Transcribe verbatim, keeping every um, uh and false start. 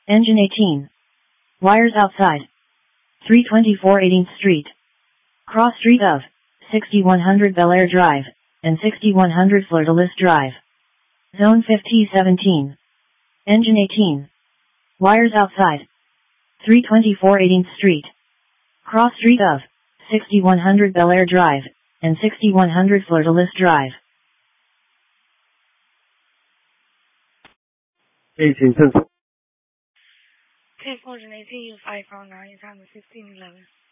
Engine eighteen. Wires outside. three twenty-four eighteenth Street. Cross street of sixty-one hundred Bel Air Drive and sixty-one hundred Fleur de Lis Drive. Zone fifty seventeen. Engine eighteen. Wires outside. three twenty-four eighteenth Street. Cross street of sixty-one hundred Bel Air Drive and sixty-one hundred Fleur de Lis Drive. 可以请正常。 Ten four eighteen five four nine time sixteen eleven.